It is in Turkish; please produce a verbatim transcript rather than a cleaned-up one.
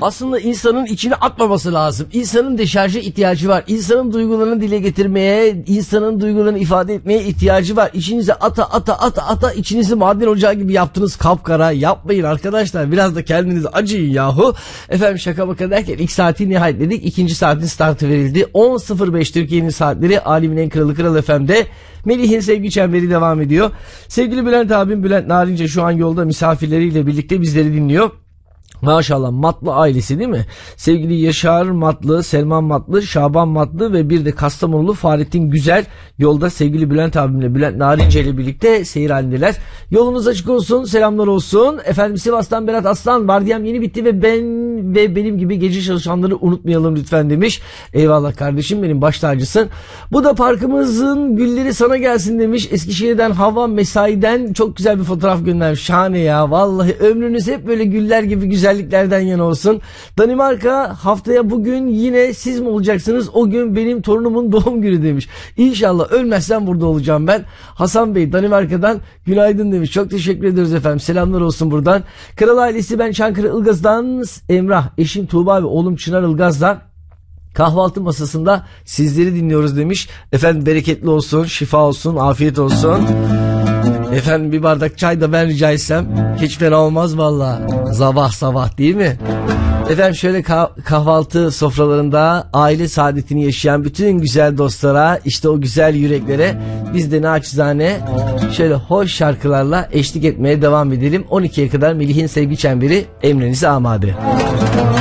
aslında insanın içine atmaması lazım. İnsanın deşarja ihtiyacı var. İnsanın duygularını dile getirmeye, insanın duygularını ifade etmeye ihtiyacı var. İçinize ata ata ata ata içinizi maden ocağı gibi yaptınız kapkara. Yapmayın arkadaşlar. Biraz da kendinize acıyın yahu. Efendim şaka baka derken ilk saati nihayetledik. İkinci saatin startı verildi. on sıfır beş Türkiye'nin saatleri Alemin en kralı Kral F M'de. Melih'in sevgi çemberi devam ediyor. Sevgili Bülent abim Bülent Narince şu an yolda misafirleriyle birlikte bizleri dinliyor. Maşallah Matlı ailesi değil mi? Sevgili Yaşar Matlı, Selman Matlı, Şaban Matlı ve bir de Kastamonulu Fahrettin Güzel yolda sevgili Bülent abimle Bülent Narince ile birlikte seyir halindeler. Yolunuz açık olsun, selamlar olsun. Efendim Sivas'tan Berat Aslan, vardiyam yeni bitti ve ben ve benim gibi gece çalışanları unutmayalım lütfen demiş. Eyvallah kardeşim benim, baş tacısın. Bu da parkımızın gülleri sana gelsin demiş. Eskişehir'den Hava Mesai'den çok güzel bir fotoğraf göndermiş. Şahane ya, vallahi ömrünüz hep böyle güller gibi güzel güzelliklerden yana olsun. Danimarka haftaya bugün yine siz mi olacaksınız? O gün benim torunumun doğum günü demiş. İnşallah ölmezsem burada olacağım ben. Hasan Bey Danimarka'dan günaydın demiş. Çok teşekkür ediyoruz efendim. Selamlar olsun buradan. Kral ailesi ben Çankırı Ilgaz'dan Emrah, eşim Tuğba ve oğlum Çınar Ilgaz'dan kahvaltı masasında sizleri dinliyoruz demiş. Efendim bereketli olsun, şifa olsun, afiyet olsun. Efendim bir bardak çay da ben rica etsem hiç fena olmaz valla. Sabah sabah değil mi? Efendim şöyle kah- kahvaltı sofralarında aile saadetini yaşayan bütün güzel dostlara, işte o güzel yüreklere biz de naçizane şöyle hoş şarkılarla eşlik etmeye devam edelim. on ikiye kadar Melih'in sevgi çemberi emrinize amade.